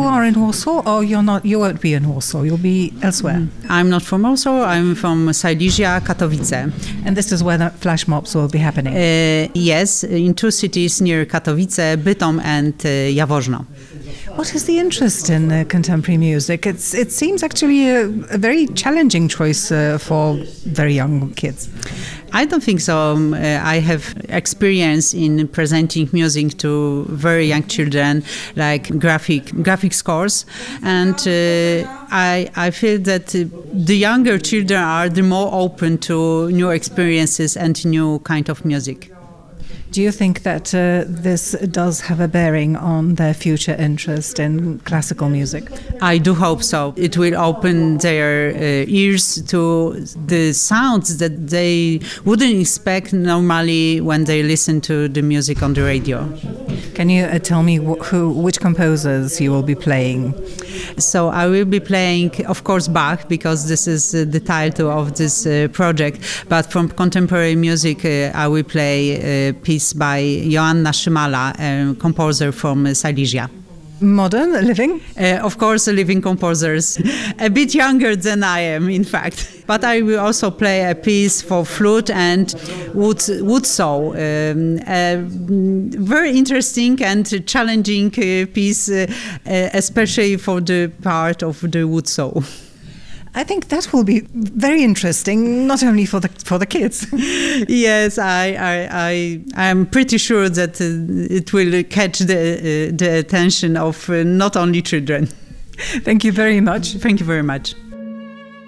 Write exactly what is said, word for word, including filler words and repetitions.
are in Warsaw, or you're not? You won't be in Warsaw. You'll be elsewhere. I'm not from Warsaw. I'm from Silesia, Katowice. And this is where the flash mobs will be happening. Uh, yes, in two cities near Katowice, Bytom and uh, Jaworzno. What is the interest in uh, contemporary music? It's, it seems actually a, a very challenging choice uh, for very young kids. I don't think so. Um, uh, I have experience in presenting music to very young children, like graphic graphic scores, and uh, I I feel that uh, the younger children are the more open to new experiences and new kind of music. Do you think that uh, this does have a bearing on their future interest in classical music? I do hope so. It will open their uh, ears to the sounds that they wouldn't expect normally when they listen to the music on the radio. Can you uh, tell me wh- who, which composers you will be playing? So I will be playing, of course, Bach, because this is uh, the title of this uh, project. But from contemporary music, uh, I will play a piece by Joanna Szymala, a composer from uh, Silesia. Modern, living? Uh, of course, living composers, a bit younger than I am, in fact. But I will also play a piece for flute and wood, wood saw, um, a very interesting and challenging uh, piece, uh, uh, especially for the part of the wood saw. I think that will be very interesting, not only for the for the kids. Yes, I I I am pretty sure that uh, it will catch the uh, the attention of uh, not only children. Thank you very much. Thank you very much.